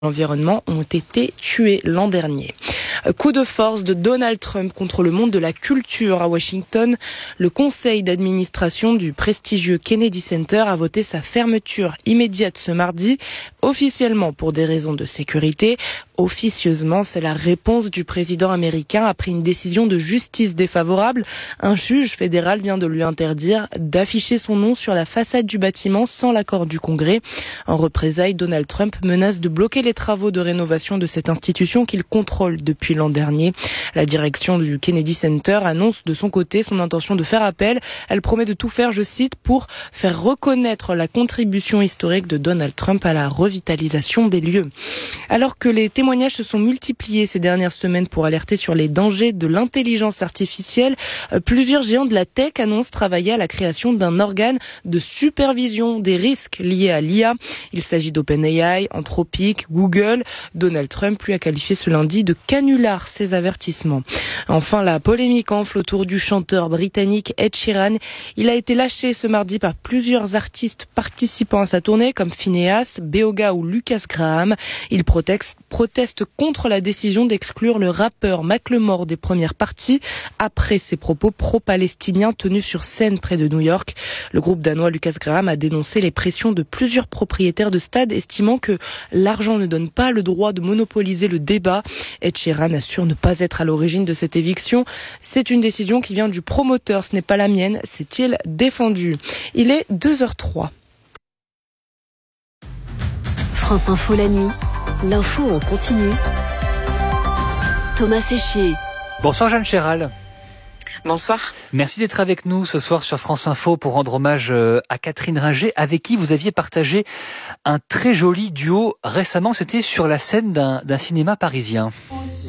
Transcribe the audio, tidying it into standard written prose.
l'environnement ont été tués l'an dernier. Coup de force de Donald Trump contre le monde de la culture à Washington. Le conseil d'administration du prestigieux Kennedy Center a voté sa fermeture immédiate ce mardi, officiellement pour des raisons de sécurité. Officieusement, c'est la réponse du président américain après une décision de justice défavorable. Un juge fédéral vient de lui interdire d'afficher son nom sur la façade du bâtiment sans l'accord du Congrès. En représailles, Donald Trump menace de bloquer les travaux de rénovation de cette institution qu'il contrôle depuis l'an dernier. La direction du Kennedy Center annonce de son côté son intention de faire appel. Elle promet de tout faire, je cite, pour faire reconnaître la contribution historique de Donald Trump à la revitalisation des lieux. Alors que les témoignages se sont multipliés ces dernières semaines pour alerter sur les dangers de l'intelligence artificielle, plusieurs géants de la tech annoncent travailler à la création d'un organe de supervision des risques liés à l'IA. Il s'agit d'OpenAI, Anthropic, Google. Donald Trump lui a qualifié ce lundi de canular ces avertissements. Enfin, la polémique enfle autour du chanteur britannique Ed Sheeran. Il a été lâché ce mardi par plusieurs artistes participant à sa tournée comme Finneas, Beoga ou Lucas Graham. Il proteste contre la décision d'exclure le rappeur Macklemore des premières parties après ses propos pro-palestiniens tenus sur scène près de New York. Le groupe danois Lucas Graham a dénoncé les pressions de plusieurs propriétaires de stades, estimant que l'argent ne donne pas le droit de monopoliser le débat. Ed Sheeran assure ne pas être à l'origine de cette éviction. C'est une décision qui vient du promoteur, ce n'est pas la mienne, s'est-il défendu. Il est 2h03. France Info la nuit. L'info en continu. Thomas Séchier. Bonsoir Jeanne Chéral. Bonsoir. Merci d'être avec nous ce soir sur France Info pour rendre hommage à Catherine Ringer, avec qui vous aviez partagé un très joli duo récemment. C'était sur la scène d'un cinéma parisien.